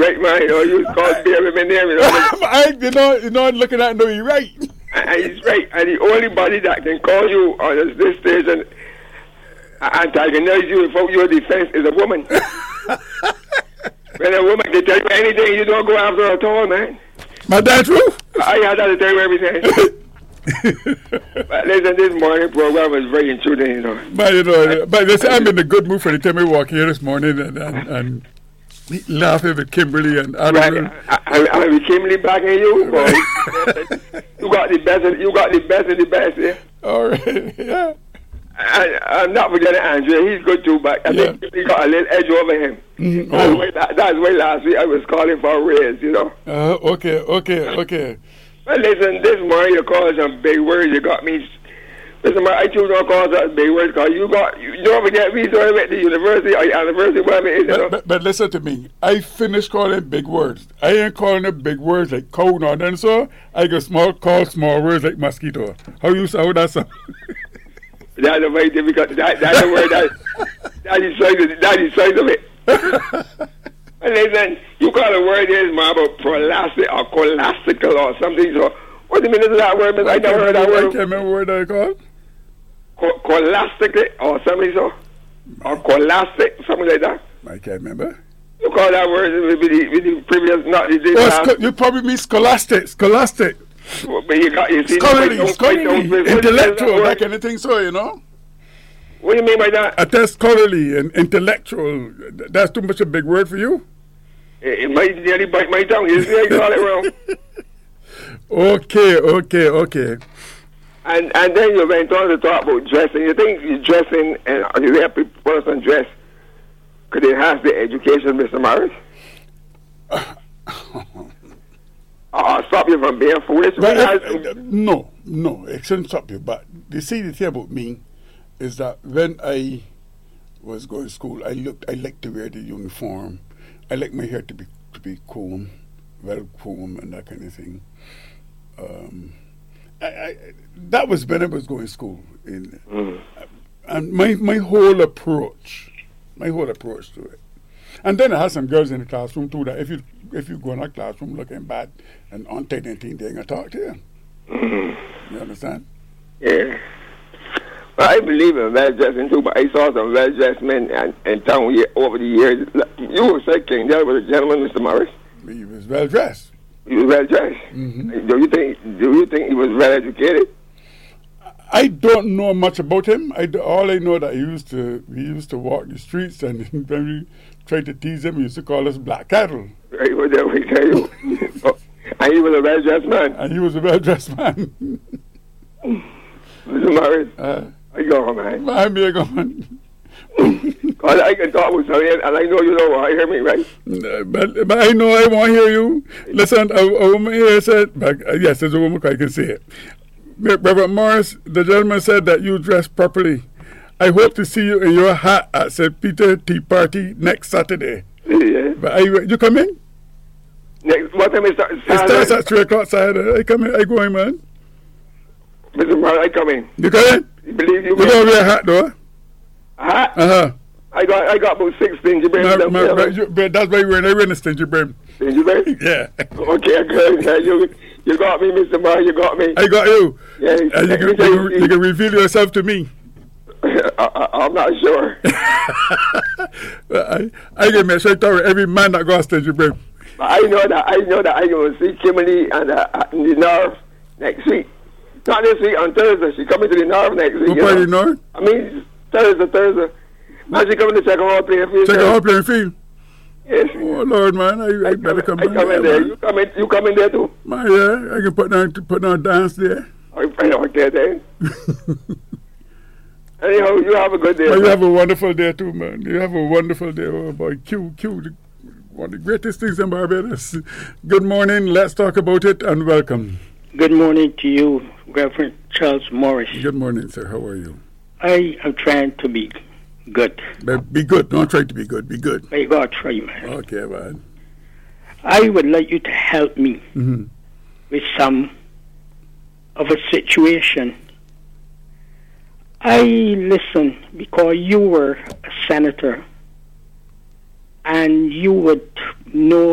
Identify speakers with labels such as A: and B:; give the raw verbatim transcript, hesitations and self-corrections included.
A: right, man. You know, you called Baby my name, you know.
B: I, you know, you know, looking at no, you're right.
A: And he's right. And the only body that can call you on this, this station antagonize you without your defense is a woman. When a woman can tell you anything, you don't go after her at all, man.
B: My dad true?
A: I had to tell you everything. But listen, this morning program was very intriguing, you know.
B: But you know, but listen, I'm in a good mood for the time I walk here this morning and and, and laughing with Kimberly and Adam.
A: Right, I, I, I with Kimberly backing you, boy. You got the best. Of, you got the best of the best, yeah.
B: All right, yeah.
A: I, I'm not forgetting Andrea. He's good too, but I
B: Yeah.
A: think he got a little edge over him.
B: Mm,
A: That's,
B: oh.
A: why, that, that's why last week I was calling for a raise, you know.
B: Uh, okay, okay, okay.
A: But listen, this morning you called some big words. You got me. Listen, I choose not call some big words because you got. You don't forget me. So I went to university or university, whatever it is, you know.
B: But, but, but listen to me. I finished calling big words. I ain't calling them big words like cow nor then so. I can small call small words like mosquito. How you sound that sound?
A: That's a very difficult. That, that's the word that that is size of that is size of it. But listen, you call the word is man about prolastic or colastical or something. So what's the meaning of that word? I, I never heard that
B: I
A: word.
B: can't remember what I called.
A: Co- colastic or something so, or colastic, something like that.
B: I can't remember.
A: You call that word with the, with the previous, not the this
B: Oh,
A: last.
B: sco- you probably mean scholastic. Scholastic.
A: But you got you see,
B: Scholarly,
A: don't-
B: scholarly,
A: don't- don't-
B: intellectual,
A: what-
B: like anything so, you know.
A: What do you mean by that?
B: I tell scholarly and intellectual. th- That's too much a big word for you.
A: It, it might nearly bite my tongue. You see, I call it wrong.
B: Okay, okay, okay.
A: And and then you went on to talk about dressing. You think you dressing and you help a person dress could enhance the education, Mister Morris? Or stop you from being foolish?
B: But, uh,
A: Because-
B: uh, no, no, it shouldn't stop you. But you see, the thing about me is that when I was going to school, I looked, I liked to wear the uniform. I like my hair to be to be combed, well combed, and that kind of thing. Um, I, I, that was when I was going to school, in,
A: Mm.
B: and my my whole approach, my whole approach to it. And then I had some girls in the classroom too that if you if you go in a classroom looking bad and untied anything, they ain't gonna talk to you.
A: Mm.
B: You understand?
A: Yeah. Well, I believe in well dressing too, but I saw some well dressed men in, in town here over the years. You were saying King, there was a gentleman, Mister Morris.
B: He was well dressed.
A: He was well dressed.
B: Mhm.
A: Do you think? Do you think he was well educated?
B: I don't know much about him. I do, all I know that he used to he used to walk the streets, and when we tried to tease him, he used to call us black cattle.
A: Right, what did we tell you? Oh, and he was a well dressed man.
B: And he was a well dressed man.
A: Mister Morris,
B: uh,
A: how you going, man?
B: I'm here going.
A: Cause I can talk with somebody, and I know you don't want to hear me, right?
B: But, but I know I won't hear you. Listen, a, a woman here said, but, uh, yes, there's a woman I can say it. Reverend Morris, the gentleman said that you dress properly. I hope to see you in your hat at Saint Peter Tea Party next Saturday.
A: Yeah.
B: But are you, you come in?
A: Next, what time is that?
B: It starts at three o'clock Saturday. I come in. I go in, man.
A: Mister Morris, I come in.
B: You come in?
A: You believe you?
B: You don't wear a hat, though.
A: Hat?
B: Uh-huh.
A: I got, I got about six stingy brims.
B: My,
A: down
B: my,
A: there.
B: my, you, but that's why you're wearing, I wear a stingy brim.
A: Stingy brim?
B: Yeah.
A: Okay, good. Yeah, you, you got me, Mister Morris. You got me.
B: I got you.
A: Yeah,
B: And you can, you, can, you can reveal yourself to me.
A: I, I, I'm not sure.
B: I, I can make sure to every man that got a stingy brim.
A: But I know that I know that I will see Kimberly and uh, in the North next week. Not this week, on Thursday. She's coming to the North next week.
B: Who
A: you
B: part
A: know?
B: of the North?
A: I mean, Thursday, Thursday. And she coming to check on all playing field.
B: Check out playing field.
A: Yes.
B: Oh Lord, man, I, I better come,
A: I
B: down
A: come in
B: there.
A: there. You come in, you come in there too.
B: Man, yeah, I can put down put down dance there.
A: I find out there then. Anyhow, you have a good day.
B: Well, you
A: man.
B: have a wonderful day too, man. You have a wonderful day, oh boy. Q, Q, the, one of the greatest things in Barbados. Good morning. Let's talk about it and welcome.
C: Good morning to you, Reverend Charles Morris.
B: Good morning, sir. How are you?
C: I am trying to be good.
B: But be good. Don't try to be good. Be good.
C: I got to try, man.
B: Okay, man.
C: I would like you to help me
B: Mm-hmm.
C: with some of a situation. I listen because you were a senator and you would know